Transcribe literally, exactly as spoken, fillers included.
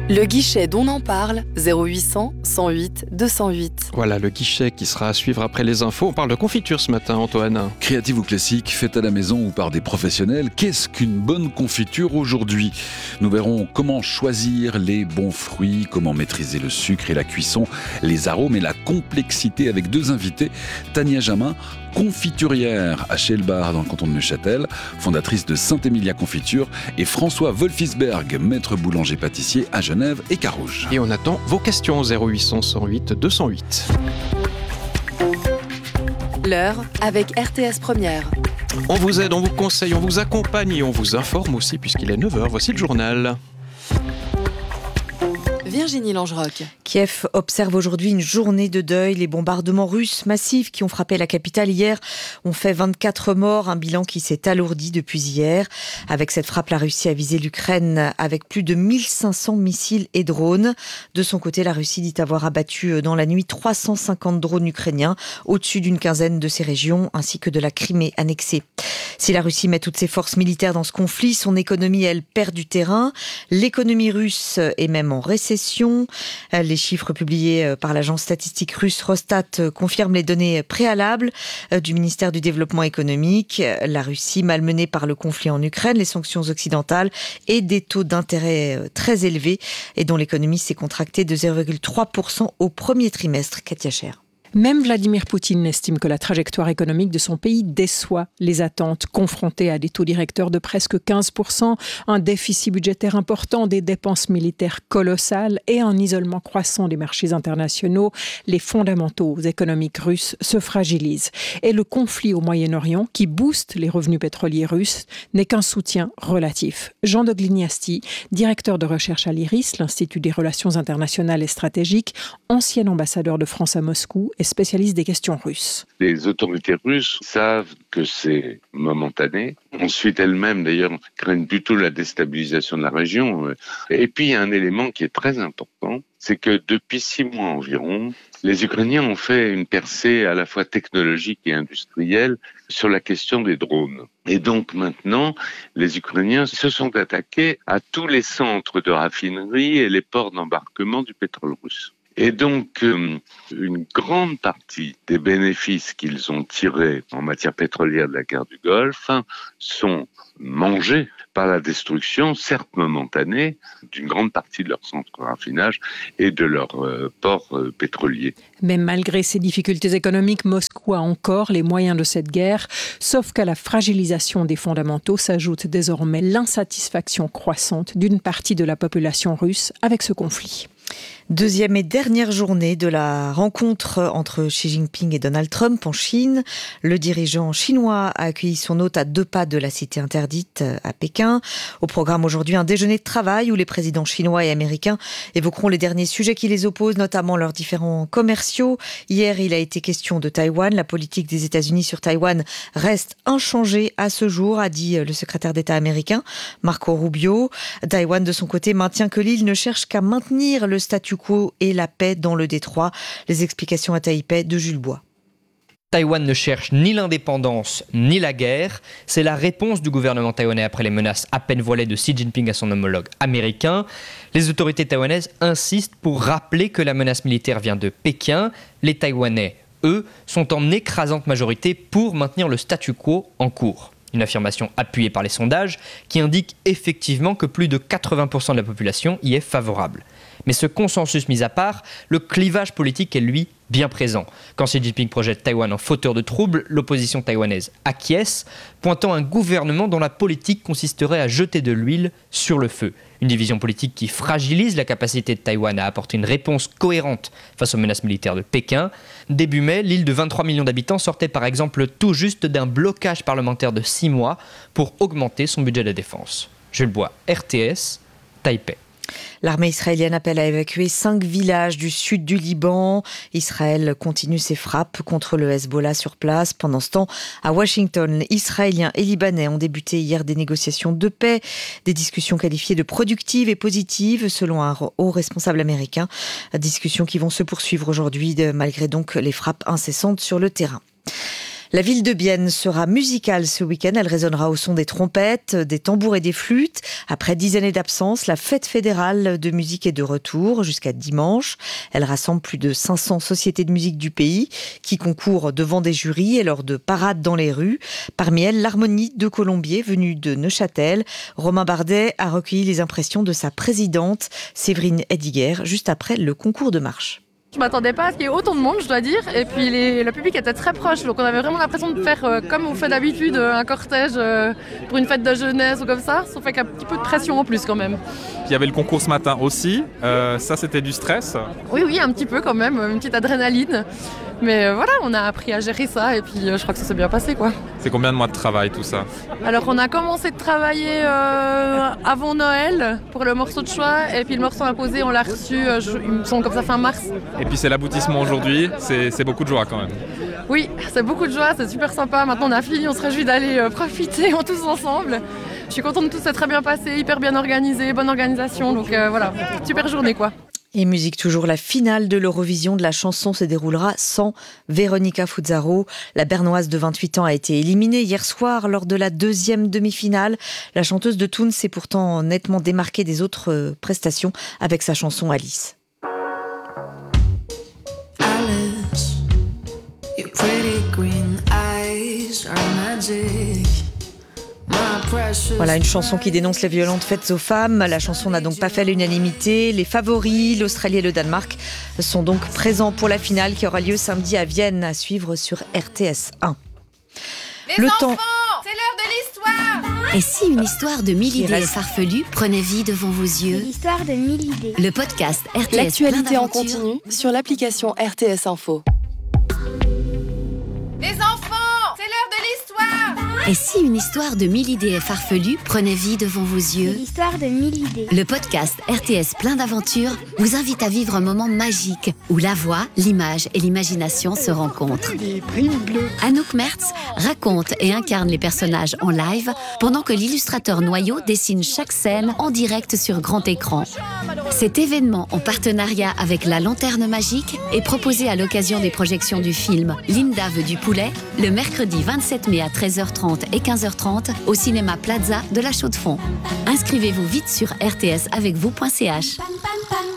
Le guichet dont on parle, zéro huit cent, cent huit, deux cent huit. Voilà le guichet qui sera à suivre après les infos. On parle de confiture ce matin, Antoine. Créative ou classique, faite à la maison ou par des professionnels, qu'est-ce qu'une bonne confiture aujourd'hui ? Nous verrons comment choisir les bons fruits, comment maîtriser le sucre et la cuisson, les arômes et la complexité avec deux invités. Tania Jamin, confiturière à Chelbar dans le canton de Neuchâtel, fondatrice de Saint-Émilia Confiture, et François Wolfisberg, maître boulanger-pâtissier à Genève et Carouge. Et on attend vos questions au zéro huit cent, cent huit, deux cent huit. L'heure avec R T S Première. On vous aide, on vous conseille, on vous accompagne et on vous informe aussi puisqu'il est neuf heures. Voici le journal. Virginie Langeroc. Kiev observe aujourd'hui une journée de deuil. Les bombardements russes massifs qui ont frappé la capitale hier ont fait vingt-quatre morts, un bilan qui s'est alourdi depuis hier. Avec cette frappe, la Russie a visé l'Ukraine avec plus de mille cinq cents missiles et drones. De son côté, la Russie dit avoir abattu dans la nuit trois cent cinquante drones ukrainiens au-dessus d'une quinzaine de ces régions, ainsi que de la Crimée annexée. Si la Russie met toutes ses forces militaires dans ce conflit, son économie, elle, perd du terrain. L'économie russe est même en récession. Les chiffres publiés par l'agence statistique russe Rosstat confirment les données préalables du ministère du Développement économique. La Russie, malmenée par le conflit en Ukraine, les sanctions occidentales et des taux d'intérêt très élevés et dont l'économie s'est contractée de zéro virgule trois pour cent au premier trimestre. Katia Cher. Même Vladimir Poutine estime que la trajectoire économique de son pays déçoit les attentes, confronté à des taux directeurs de presque quinze pour cent, un déficit budgétaire important, des dépenses militaires colossales et un isolement croissant des marchés internationaux. Les fondamentaux économiques russes se fragilisent. Et le conflit au Moyen-Orient, qui booste les revenus pétroliers russes, n'est qu'un soutien relatif. Jean de Gliniasti, directeur de recherche à l'I R I S, l'Institut des relations internationales et stratégiques, ancien ambassadeur de France à Moscou, et spécialiste des questions russes. Les autorités russes savent que c'est momentané. Ensuite, elles-mêmes, d'ailleurs, craignent plutôt la déstabilisation de la région. Et puis, il y a un élément qui est très important, c'est que depuis six mois environ, les Ukrainiens ont fait une percée à la fois technologique et industrielle sur la question des drones. Et donc maintenant, les Ukrainiens se sont attaqués à tous les centres de raffinerie et les ports d'embarquement du pétrole russe. Et donc, euh, une grande partie des bénéfices qu'ils ont tirés en matière pétrolière de la guerre du Golfe sont mangés par la destruction, certes momentanée, d'une grande partie de leurs centres de raffinage et de leurs euh, ports euh, pétroliers. Mais malgré ces difficultés économiques, Moscou a encore les moyens de cette guerre, sauf qu'à la fragilisation des fondamentaux s'ajoute désormais l'insatisfaction croissante d'une partie de la population russe avec ce conflit. Deuxième et dernière journée de la rencontre entre Xi Jinping et Donald Trump en Chine. Le dirigeant chinois a accueilli son hôte à deux pas de la cité interdite à Pékin. Au programme aujourd'hui, un déjeuner de travail où les présidents chinois et américains évoqueront les derniers sujets qui les opposent, notamment leurs différends commerciaux. Hier, il a été question de Taïwan. La politique des États-Unis sur Taïwan reste inchangée à ce jour, a dit le secrétaire d'État américain Marco Rubio. Taïwan, de son côté, maintient que l'île ne cherche qu'à maintenir le statu quo et la paix dans le détroit. Les explications à Taipei de Jules Bois. Taïwan ne cherche ni l'indépendance ni la guerre. C'est la réponse du gouvernement taïwanais après les menaces à peine voilées de Xi Jinping à son homologue américain. Les autorités taïwanaises insistent pour rappeler que la menace militaire vient de Pékin. Les Taïwanais, eux, sont en écrasante majorité pour maintenir le statu quo en cours. Une affirmation appuyée par les sondages qui indique effectivement que plus de quatre-vingts pour cent de la population y est favorable. Mais ce consensus mis à part, le clivage politique est lui bien présent. Quand Xi Jinping projette Taïwan en fauteur de troubles, l'opposition taïwanaise acquiesce, pointant un gouvernement dont la politique consisterait à jeter de l'huile sur le feu. Une division politique qui fragilise la capacité de Taïwan à apporter une réponse cohérente face aux menaces militaires de Pékin. Début mai, l'île de vingt-trois millions d'habitants sortait par exemple tout juste d'un blocage parlementaire de six mois pour augmenter son budget de défense. Jules Bois, R T S, Taipei. L'armée israélienne appelle à évacuer cinq villages du sud du Liban. Israël continue ses frappes contre le Hezbollah sur place. Pendant ce temps, à Washington, Israéliens et Libanais ont débuté hier des négociations de paix, des discussions qualifiées de productives et positives selon un haut responsable américain. Discussions qui vont se poursuivre aujourd'hui malgré donc les frappes incessantes sur le terrain. La ville de Bienne sera musicale ce week-end. Elle résonnera au son des trompettes, des tambours et des flûtes. Après dix années d'absence, la fête fédérale de musique est de retour jusqu'à dimanche. Elle rassemble plus de cinq cents sociétés de musique du pays qui concourent devant des jurys et lors de parades dans les rues. Parmi elles, l'Harmonie de Colombier, venue de Neuchâtel. Romain Bardet a recueilli les impressions de sa présidente, Séverine Ediger, juste après le concours de marche. Je m'attendais pas à ce qu'il y ait autant de monde, je dois dire. Et puis les, le public était très proche, donc on avait vraiment l'impression de faire euh, comme on fait d'habitude, un cortège euh, pour une fête de jeunesse ou comme ça, sauf avec un petit peu de pression en plus quand même. Il y avait le concours ce matin aussi, euh, ça c'était du stress. Oui, oui, un petit peu quand même, une petite adrénaline. Mais euh, voilà, on a appris à gérer ça et puis euh, je crois que ça s'est bien passé, quoi. C'est combien de mois de travail tout ça ? Alors on a commencé de travailler euh, avant Noël pour le morceau de choix et puis le morceau imposé on l'a reçu, euh, je, il me semble comme ça fin mars. Et puis c'est l'aboutissement aujourd'hui, c'est, c'est beaucoup de joie quand même. Oui, c'est beaucoup de joie, c'est super sympa. Maintenant on a fini, on se réjouit d'aller euh, profiter tous ensemble. Je suis contente de tout, c'est très bien passé, hyper bien organisé, bonne organisation, donc euh, voilà, super journée quoi. Et musique toujours, la finale de l'Eurovision de la chanson se déroulera sans Veronica Fuzzaro. La Bernoise de vingt-huit ans a été éliminée hier soir lors de la deuxième demi-finale. La chanteuse de Toon s'est pourtant nettement démarquée des autres prestations avec sa chanson Alice. Alice, your pretty green eyes are magic. Voilà une chanson qui dénonce les violentes faites aux femmes. La chanson n'a donc pas fait l'unanimité. Les favoris, l'Australie et le Danemark, sont donc présents pour la finale qui aura lieu samedi à Vienne, à suivre sur R T S un. Les le enfants, temps... c'est l'heure de l'histoire. Et si une histoire de mille idées farfelues prenait vie devant vos yeux ? L'histoire de mille idées. Le podcast R T S. L'actualité en continu sur l'application R T S Info. Les enfants, c'est l'heure de l'histoire. Et si une histoire de mille idées farfelues prenait vie devant vos yeux ? L'histoire de mille idées. Le podcast R T S plein d'aventures vous invite à vivre un moment magique où la voix, l'image et l'imagination se rencontrent. Anouk Mertz raconte et incarne les personnages en live pendant que l'illustrateur Noyau dessine chaque scène en direct sur grand écran. Cet événement en partenariat avec La Lanterne Magique est proposé à l'occasion des projections du film Linda veut du poulet le mercredi vingt-sept mai à treize heures trente et quinze heures trente au cinéma Plaza de la Chaux-de-Fonds. Inscrivez-vous vite sur r t s avec vous point c h.